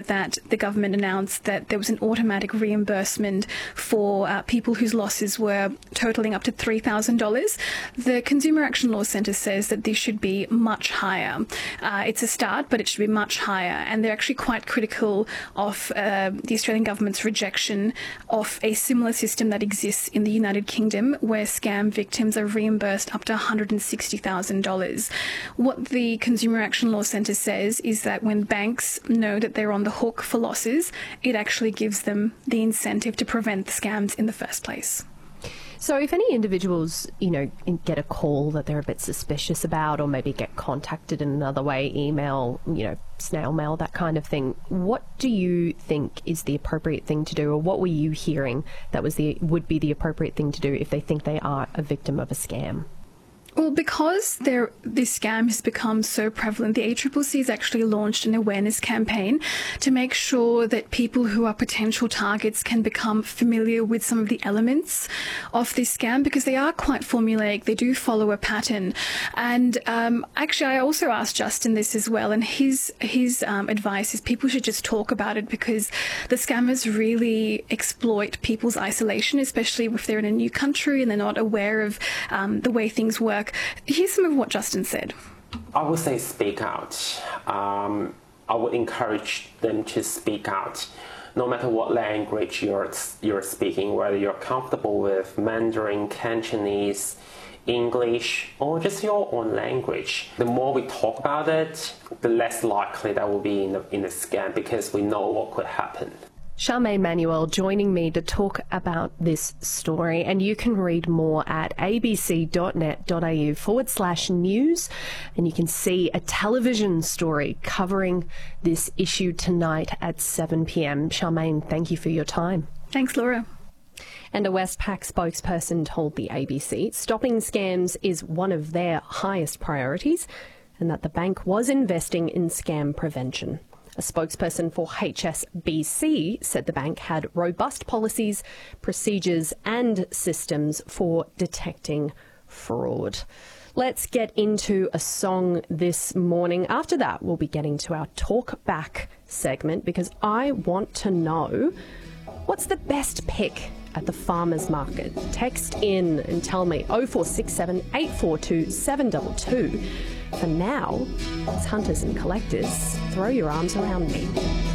that the government announced that there was an automatic reimbursement for people whose losses were totalling up to $3,000. The Consumer Action Law Centre says that this should be much higher. It's a start, but it should be much higher. And they're actually quite critical of the Australian government's rejection of a similar system that exists in the United Kingdom, where scam victims are reimbursed up to $160,000. What the Consumer Action Law Centre says is that when banks know that they're on the hook for losses, it actually gives them the incentive to prevent the scams in the first place. So if any individuals, get a call that they're a bit suspicious about, or maybe get contacted in another way, email, snail mail, that kind of thing, what do you think is the appropriate thing to do, or what were you hearing that would be the appropriate thing to do if they think they are a victim of a scam? Well, because this scam has become so prevalent, the ACCC has actually launched an awareness campaign to make sure that people who are potential targets can become familiar with some of the elements of this scam, because they are quite formulaic. They do follow a pattern. And actually, I also asked Justin this as well, and his advice is people should just talk about it, because the scammers really exploit people's isolation, especially if they're in a new country and they're not aware of the way things work. Here's some of what Justin said. I would say speak out. I would encourage them to speak out. No matter what language you're speaking, whether you're comfortable with Mandarin, Cantonese, English, or just your own language. The more we talk about it, the less likely that will be in a scam, because we know what could happen. Charmaine Manuel joining me to talk about this story, and you can read more at abc.net.au/news, and you can see a television story covering this issue tonight at 7 p.m. Charmaine, thank you for your time. Thanks, Laura. And a Westpac spokesperson told the ABC stopping scams is one of their highest priorities, and that the bank was investing in scam prevention. A spokesperson for HSBC said the bank had robust policies, procedures and systems for detecting fraud. Let's get into a song this morning. After that, we'll be getting to our Talk Back segment, because I want to know, what's the best pick at the farmers market? Text in and tell me. 0467 842 722. For now, it's Hunters and Collectors. Throw your arms around me.